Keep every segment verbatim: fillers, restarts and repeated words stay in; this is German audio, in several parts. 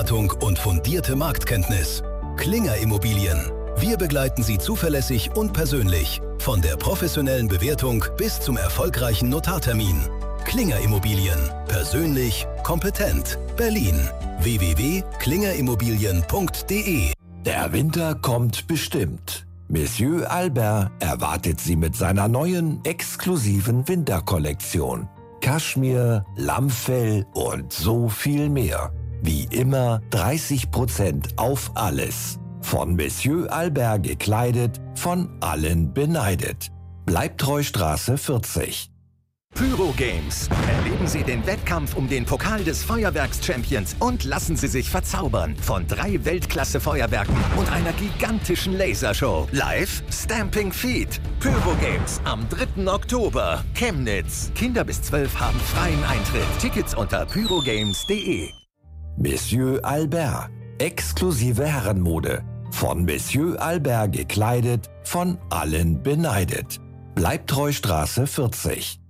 Beratung und fundierte Marktkenntnis. Klinger Immobilien. Wir begleiten Sie zuverlässig und persönlich. Von der professionellen Bewertung bis zum erfolgreichen Notartermin. Klinger Immobilien. Persönlich, kompetent. Berlin. w w w punkt klinger immobilien punkt d e. Der Winter kommt bestimmt. Monsieur Albert erwartet Sie mit seiner neuen, exklusiven Winterkollektion. Kaschmir, Lammfell und so viel mehr. Wie immer dreißig Prozent auf alles. Von Monsieur Albert gekleidet, von allen beneidet. Bleibtreustraße vierzig. Pyro Games. Erleben Sie den Wettkampf um den Pokal des Feuerwerks-Champions und lassen Sie sich verzaubern von drei Weltklasse-Feuerwerken und einer gigantischen Lasershow. Live Stamping Feet. Pyro Games am dritten Oktober. Chemnitz. Kinder bis zwölf haben freien Eintritt. Tickets unter pyrogames punkt de. Monsieur Albert. Exklusive Herrenmode. Von Monsieur Albert gekleidet, von allen beneidet. Bleibtreustraße vierzig.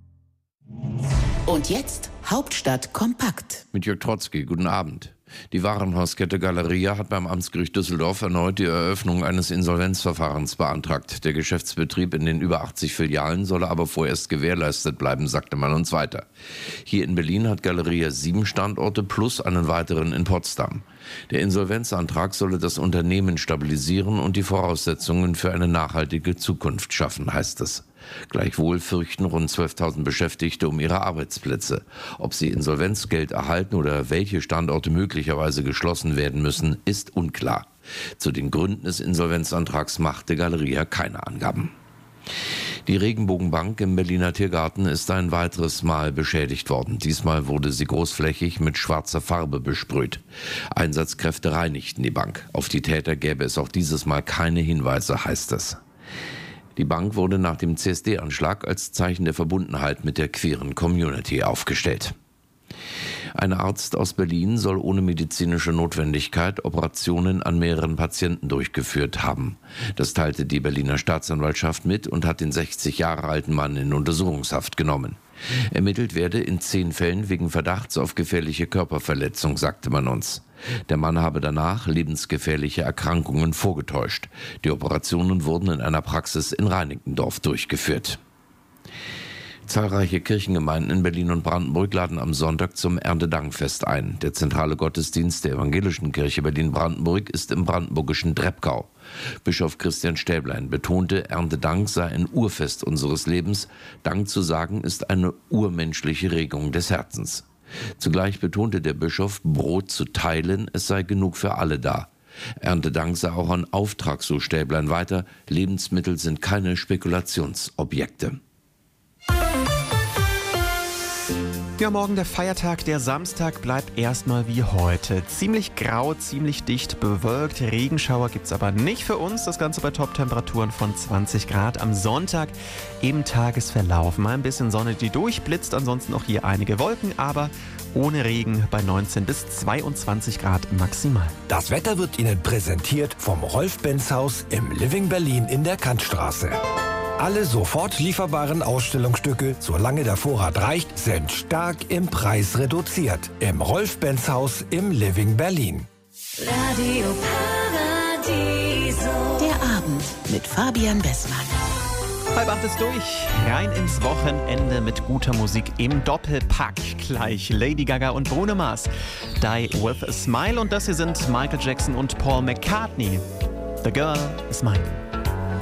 Und jetzt Hauptstadt kompakt. Mit Jörg Trotzki, guten Abend. Die Warenhauskette Galeria hat beim Amtsgericht Düsseldorf erneut die Eröffnung eines Insolvenzverfahrens beantragt. Der Geschäftsbetrieb in den über achtzig Filialen solle aber vorerst gewährleistet bleiben, sagte man uns weiter. Hier in Berlin hat Galeria sieben Standorte plus einen weiteren in Potsdam. Der Insolvenzantrag solle das Unternehmen stabilisieren und die Voraussetzungen für eine nachhaltige Zukunft schaffen, heißt es. Gleichwohl fürchten rund zwölftausend Beschäftigte um ihre Arbeitsplätze. Ob sie Insolvenzgeld erhalten oder welche Standorte möglicherweise geschlossen werden müssen, ist unklar. Zu den Gründen des Insolvenzantrags machte Galeria keine Angaben. Die Regenbogenbank im Berliner Tiergarten ist ein weiteres Mal beschädigt worden. Diesmal wurde sie großflächig mit schwarzer Farbe besprüht. Einsatzkräfte reinigten die Bank. Auf die Täter gäbe es auch dieses Mal keine Hinweise, heißt es. Die Bank wurde nach dem C S D-Anschlag als Zeichen der Verbundenheit mit der queeren Community aufgestellt. Ein Arzt aus Berlin soll ohne medizinische Notwendigkeit Operationen an mehreren Patienten durchgeführt haben. Das teilte die Berliner Staatsanwaltschaft mit und hat den sechzig Jahre alten Mann in Untersuchungshaft genommen. Ermittelt werde in zehn Fällen wegen Verdachts auf gefährliche Körperverletzung, sagte man uns. Der Mann habe danach lebensgefährliche Erkrankungen vorgetäuscht. Die Operationen wurden in einer Praxis in Reinickendorf durchgeführt. Zahlreiche Kirchengemeinden in Berlin und Brandenburg laden am Sonntag zum Erntedankfest ein. Der zentrale Gottesdienst der Evangelischen Kirche Berlin-Brandenburg ist im brandenburgischen Dreppkau. Bischof Christian Stäblein betonte, Erntedank sei ein Urfest unseres Lebens. Dank zu sagen ist eine urmenschliche Regung des Herzens. Zugleich betonte der Bischof, Brot zu teilen, es sei genug für alle da. Erntedank sei auch ein Auftrag, so Stäblein weiter. Lebensmittel sind keine Spekulationsobjekte. Ja, morgen der Feiertag, der Samstag bleibt erstmal wie heute. Ziemlich grau, ziemlich dicht bewölkt. Regenschauer gibt's aber nicht für uns. Das Ganze bei Top-Temperaturen von zwanzig Grad. Am Sonntag im Tagesverlauf mal ein bisschen Sonne, die durchblitzt. Ansonsten auch hier einige Wolken, aber ohne Regen bei neunzehn bis zweiundzwanzig Grad maximal. Das Wetter wird Ihnen präsentiert vom Rolf-Benz-Haus im Living Berlin in der Kantstraße. Alle sofort lieferbaren Ausstellungsstücke, solange der Vorrat reicht, sind stark im Preis reduziert. Im Rolf-Benz-Haus im Living Berlin. Radio Paradiso. Der Abend mit Fabian Bessmann. Halb acht ist durch. Rein ins Wochenende mit guter Musik im Doppelpack. Gleich Lady Gaga und Bruno Mars. Die with a Smile. Und das hier sind Michael Jackson und Paul McCartney. The Girl is Mine.